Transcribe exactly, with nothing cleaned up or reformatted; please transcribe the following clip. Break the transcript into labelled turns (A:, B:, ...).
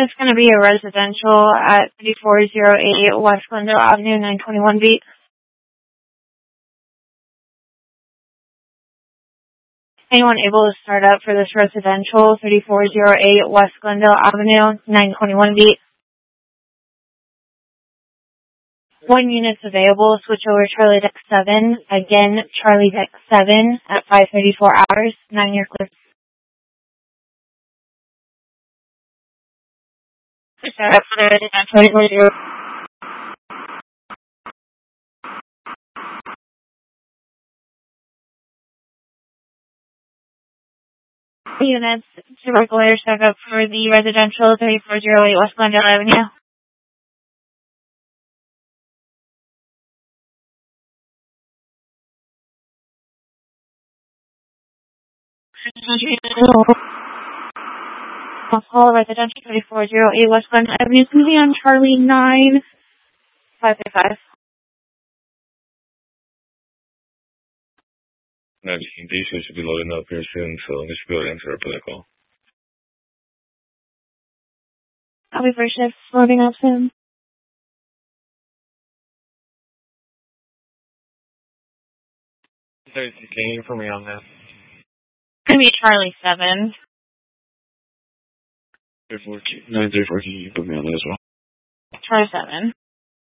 A: It's going to be a residential at thirty-four oh eight West Glendale Avenue, nine twenty-one B. Anyone able to start up for this residential, thirty-four oh eight West Glendale Avenue, nine twenty-one B? One unit's available. Switch over Charlie Deck seven. Again, Charlie Deck seven at five thirty-four hours. Nine year clear. Start up for the residential. Units to regular start up for the residential, thirty-four oh eight West Glendale Avenue. Hall residential, thirty-four oh eight West Glendale Avenue. It's going to be on Charlie nine five five.
B: Now, the D should be loading up here soon, so we should be able to answer our play call.
A: Copy for shift, loading up soon.
B: Can you for me on that?
A: It's going to be Charlie seven.
B: nine three four, can you put me on that as well?
A: Charlie seven.